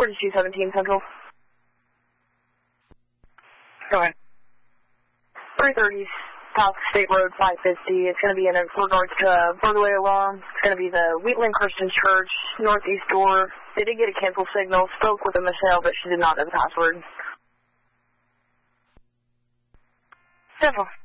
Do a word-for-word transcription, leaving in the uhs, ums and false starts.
forty-two seventeen Central. Go ahead. three thirty South State Road five fifty. It's going to be in regards to a burglary alarm. It's going to be the Wheatland Christian Church, northeast door. They did get a cancel signal. Spoke with a Michelle, but she did not know the password. Central.